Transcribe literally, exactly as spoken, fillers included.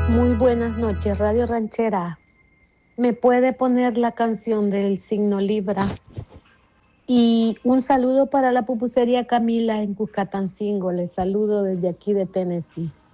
Muy buenas noches, Radio Ranchera. ¿Me puede poner la canción del signo Libra? Y un saludo para la pupusería Camila en Cuscatancingo. Les saludo desde aquí de Tennessee.